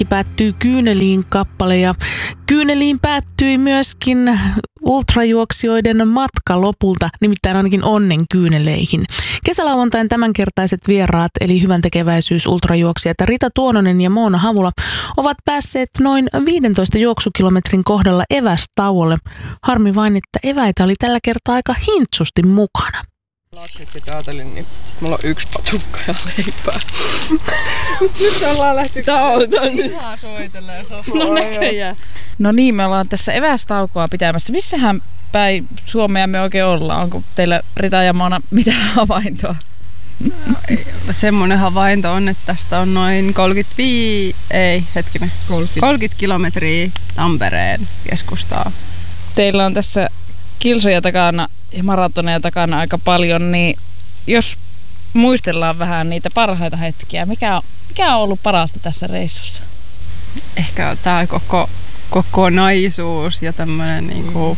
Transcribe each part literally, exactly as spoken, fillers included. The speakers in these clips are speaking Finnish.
Kaikki päättyy kyyneliin kappale ja kyyneliin päättyi myöskin ultrajuoksijoiden matka lopulta, nimittäin ainakin onnen kyyneleihin. Kesälauantain tämänkertaiset vieraat eli hyväntekeväisyys ultrajuoksijat Rita Tuononen ja Moona Havula ovat päässeet noin viidentoista juoksukilometrin kohdalla evästauolle. Harmi vain, että eväitä oli tällä kertaa aika hintsusti mukana. Laksit ajattelin, niin sit mulla on yksi patukka ja leipää. Nyt ollaan lähty tauotaan. Ihan soitella ja sopaa. No näköjään. No niin, me ollaan tässä evästaukoa pitämässä. Missähän päin Suomea me oikein ollaan? Onko teillä Rita ja Moona mitään havaintoa? No, semmoinen havainto on, että tästä on noin kolmekymmentäviisi, ei hetkinen, kolmekymmentä, kolmekymmentä kilometriä Tampereen keskustaa. Teillä on tässä kilsoja takana ja maratoneja takana aika paljon, niin jos muistellaan vähän niitä parhaita hetkiä, mikä on, mikä on ollut parasta tässä reissussa? Ehkä tämä koko kokonaisuus ja tämmöinen niinku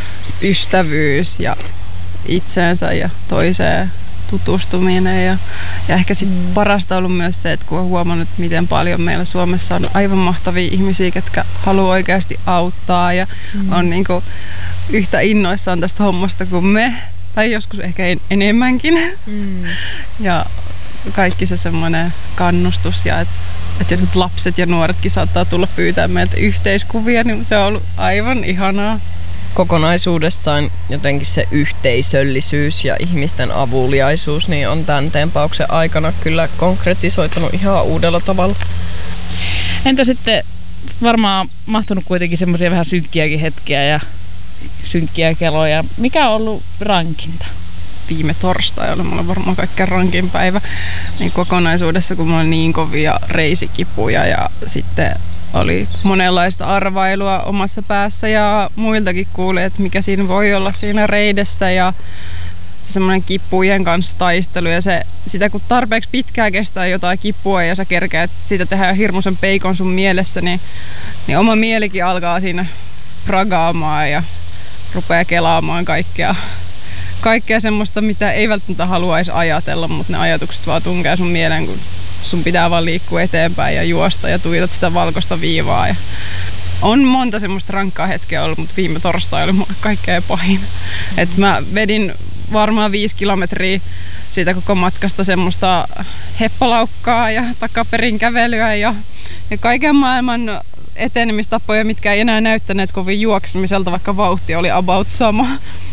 ystävyys ja itseensä ja toiseen tutustuminen. Ja, ja ehkä sit mm. parasta on ollut myös se, että kun on huomannut, miten paljon meillä Suomessa on aivan mahtavia ihmisiä, jotka haluaa oikeasti auttaa ja mm. on niinku yhtä innoissaan tästä hommasta kuin me, tai joskus ehkä en, enemmänkin. Mm. Ja kaikki se semmoinen kannustus ja että et jotkut lapset ja nuoretkin saattaa tulla pyytää meiltä yhteiskuvia, niin se on ollut aivan ihanaa. Kokonaisuudessaan jotenkin se yhteisöllisyys ja ihmisten avuliaisuus niin on tämän tempauksen aikana kyllä konkretisoitunut ihan uudella tavalla. Entä sitten varmaan mahtunut kuitenkin semmoisia vähän synkkiäkin hetkiä ja synkkiä keloja. Mikä on ollut rankinta? Viime torstai oli mulla varmaan kaikkein rankin päivä niin kokonaisuudessa, kun mulla oli niin kovia reisikipuja ja sitten oli monenlaista arvailua omassa päässä ja muiltakin kuuli, että mikä siinä voi olla siinä reidessä ja se semmoinen kipujen kanssa taistelu ja se, sitä kun tarpeeksi pitkään kestää jotain kipua ja sä kerkeät siitä tehdä jo hirmuisen peikon sun mielessä, niin, niin oma mielikin alkaa siinä pragaamaan ja rupeaa kelaamaan kaikkea, kaikkea semmoista, mitä ei välttämättä haluaisi ajatella, mutta ne ajatukset vaan tunkee sun mieleen, kun sun pitää vaan liikkua eteenpäin ja juosta ja tuijotat sitä valkoista viivaa. Ja on monta semmoista rankkaa hetkeä ollut, mutta viime torstai oli mulle kaikkein pahin. Et mä vedin varmaan viisi kilometriä siitä koko matkasta semmoista heppalaukkaa ja takaperin kävelyä ja, ja kaiken maailman etenemistapoja, mitkä ei enää näyttäneet kovin juoksemiselta, vaikka vauhti oli about sama.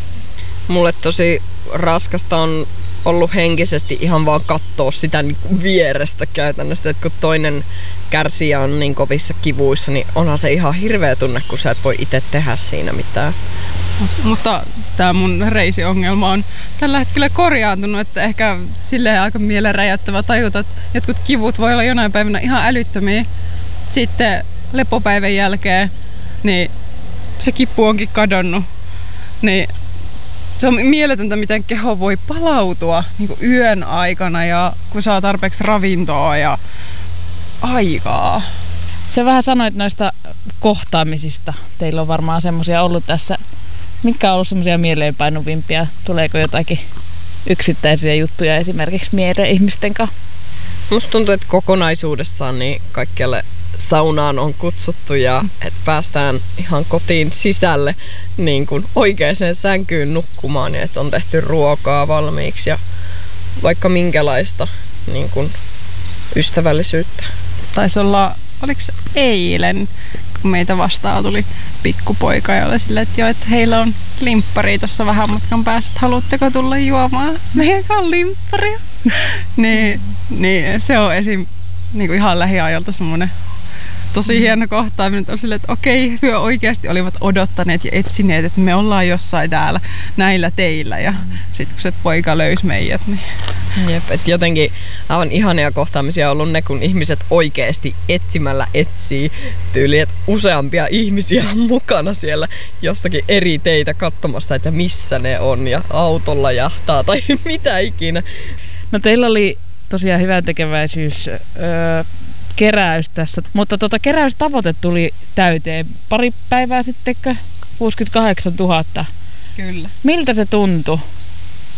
Mulle tosi raskasta on ollut henkisesti ihan vaan katsoa sitä niin kuin vierestä käytännössä, että kun toinen kärsijä on niin kovissa kivuissa, niin onhan se ihan hirveä tunne, kun sä et voi itse tehdä siinä mitään. Mutta tämä mun reisiongelma on tällä hetkellä korjaantunut, että ehkä silleen aika mieleen räjäyttävä tajuta, että jotkut kivut voi olla jonain päivänä ihan älyttömiä. Sitten lepopäivän jälkeen niin se kipu onkin kadonnut. Niin se on mieletöntä, miten keho voi palautua niin kuin yön aikana ja kun saa tarpeeksi ravintoa ja aikaa. Sä vähän sanoit noista kohtaamisista. Teillä on varmaan semmoisia ollut tässä. Mitkä on ollut semmoisia mieleenpainuvimpia? Tuleeko jotakin yksittäisiä juttuja esimerkiksi mieleen ihmisten kanssa? Musta tuntuu, että kokonaisuudessaan niin kaikkialle saunaan on kutsuttu ja että päästään ihan kotiin sisälle niin kuin oikeaan sänkyyn nukkumaan ja että on tehty ruokaa valmiiksi ja vaikka minkälaista niin kuin ystävällisyyttä. Taisi olla, oliko se eilen, kun meitä vastaan tuli pikkupoika ja oli silleen, että, jo, että heillä on limppari tuossa vähän matkan päässä, että haluatteko tulla juomaan meidän limpparia? niin, niin se on esim. Niin kuin ihan lähiajalta semmoinen tosi hieno kohtaaminen, että on silleen, että okei, he oikeasti olivat odottaneet ja etsineet, että me ollaan jossain täällä näillä teillä ja sitten kun se poika löysi meidät, niin jep, et jotenkin aivan ihania kohtaamisia on ollut ne, kun ihmiset oikeasti etsimällä etsii tyyli, että useampia ihmisiä on mukana siellä jossakin eri teitä katsomassa, että missä ne on ja autolla jahtaa tai mitä ikinä. No teillä oli tosiaan hyväntekeväisyys öö, keräys tässä, mutta tota keräystavoite tuli täyteen pari päivää sittenkö? kuusikymmentäkahdeksantuhatta. Kyllä. Miltä se tuntui?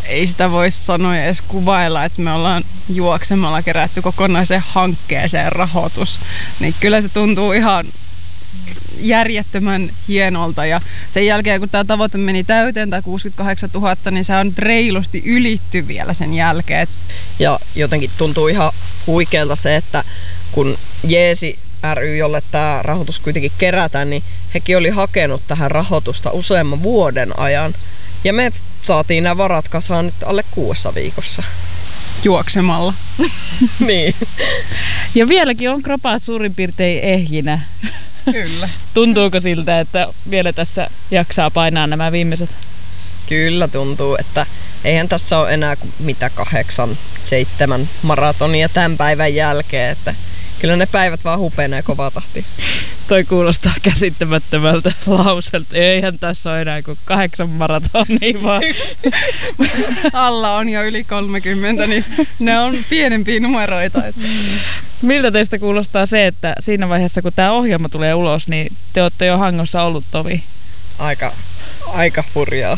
ei sitä voisi sanoa edes kuvailla, että me ollaan juoksemalla kerätty kokonaiseen hankkeeseen rahoitus. Niin kyllä se tuntuu ihan järjettömän hienolta ja sen jälkeen kun tämä tavoite meni täyteen, tai kuusikymmentäkahdeksantuhatta, niin se on reilusti ylitty vielä sen jälkeen. Ja jotenkin tuntuu ihan huikealta se, että kun Jeesi ry, jolle tämä rahoitus kuitenkin kerätään, niin hekin oli hakenut tähän rahoitusta useamman vuoden ajan. Ja me saatiin nämä varat kasaan nyt alle kuudessa viikossa. Juoksemalla. Niin. Ja vieläkin on kropaat suurin piirtein ehjinä. Kyllä. Tuntuuko siltä, että vielä tässä jaksaa painaa nämä viimeiset? Kyllä tuntuu, että eihän tässä ole enää kuin mitä kahdeksan, seitsemän maratonia tämän päivän jälkeen, että kyllä ne päivät vaan hupenee kovaa tahtia. Toi kuulostaa käsittämättömältä lauselta. Eihän tässä ole enää kuin kahdeksan maratonia vaan. Alla on jo yli kolmekymmentä, niin ne on pienempiä numeroita. Että. Miltä teistä kuulostaa se, että siinä vaiheessa kun tämä ohjelma tulee ulos, niin te olette jo Hangossa ollut tovi? Aika, aika hurjaa.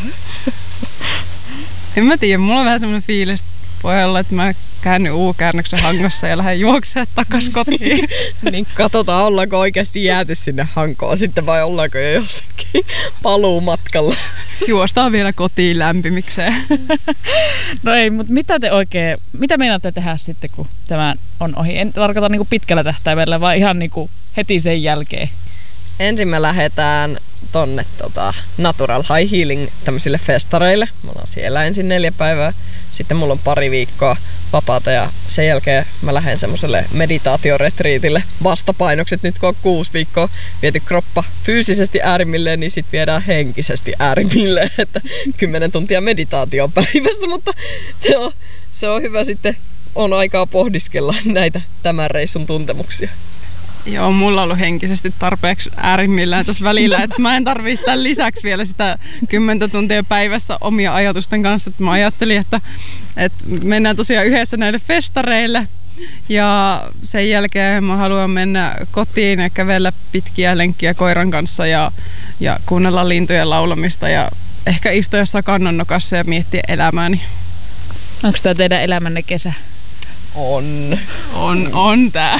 En mä tiedä, mulla on vähän semmoinen fiilis, voi olla, että mä käännyn U-käännöksen Hangossa ja lähden juoksemaan takas kotiin. Niin katsotaan, ollaanko oikeasti jääty sinne Hankoon sitten vai ollaanko jo jossakin paluumatkalla. Juostaan vielä kotiin lämpimikseen. No ei, mutta mitä te oikein, mitä meinaatte tehdä sitten, kun tämä on ohi? En tarkoita niin kuin pitkällä tähtäimellä, vaan ihan niin kuin heti sen jälkeen. Ensin me lähdetään tonne tota, Natural High Healing tämmöisille festareille. Me ollaan siellä ensin neljä päivää. Sitten mulla on pari viikkoa vapaata ja sen jälkeen mä lähden semmoiselle meditaatioretriitille. Vastapainokset nyt kun on kuusi viikkoa viety kroppa fyysisesti äärimmilleen, niin sit viedään henkisesti äärimmilleen. Että kymmenen tuntia meditaatio päivässä, mutta se on, se on hyvä sitten. On aikaa pohdiskella näitä tämän reissun tuntemuksia. Joo, mulla on ollut henkisesti tarpeeksi äärimmillään tässä välillä, että mä en tarvitse tämän lisäksi vielä sitä kymmentä tuntia päivässä omia ajatusten kanssa. Että mä ajattelin, että, että mennään tosiaan yhdessä näille festareille ja sen jälkeen mä haluan mennä kotiin ja kävellä pitkiä lenkkiä koiran kanssa ja, ja kuunnella lintujen laulamista ja ehkä istua jossain kannonnokassa ja miettiä elämääni. Onko tämä teidän elämänne kesä? On. On, on tää.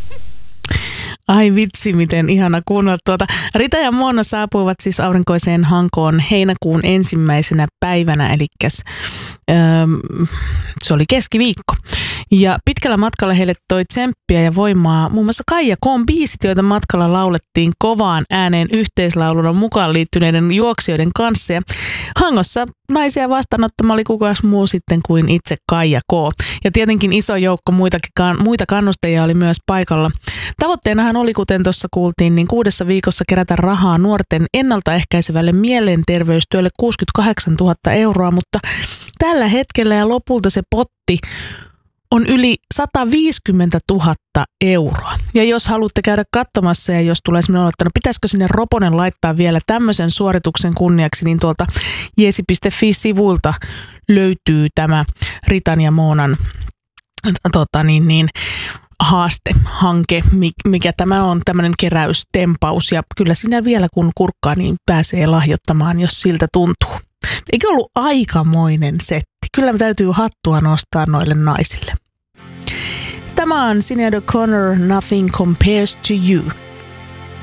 Ai vitsi, miten ihana kuunnella tuota. Rita ja Mona saapuivat siis aurinkoiseen Hankoon heinäkuun ensimmäisenä päivänä, eli öö, se oli keskiviikko. Ja pitkällä matkalla heille toi tsemppiä ja voimaa muun muassa Kaija K:n biisit, joita matkalla laulettiin kovaan ääneen yhteislauluna mukaan liittyneiden juoksijoiden kanssa. Ja Hangossa naisia vastaanottama oli kukas muu sitten kuin itse Kaija K. Ja tietenkin iso joukko muitakin, muita kannustajia oli myös paikalla. Tavoitteenahan oli, kuten tuossa kuultiin, niin kuudessa viikossa kerätä rahaa nuorten ennaltaehkäisevälle mielenterveystyölle kuusikymmentäkahdeksantuhatta euroa, mutta tällä hetkellä ja lopulta se potti on yli sata viisikymmentätuhatta euroa. Ja jos haluatte käydä katsomassa ja jos tulee sellainen olo, että no pitäisikö sinne roponen laittaa vielä tämmöisen suorituksen kunniaksi, niin tuolta jeesi piste fi-sivuilta löytyy tämä Ritan ja Moonan tota niin, niin, haastehanke, mikä tämä on, tämmöinen keräystempaus. Ja kyllä siinä vielä kun kurkkaa, niin pääsee lahjoittamaan, jos siltä tuntuu. Eikö ollut aikamoinen setti? Kyllä täytyy hattua nostaa noille naisille. Tämä on Sinéad O'Connor, Nothing Compares to You.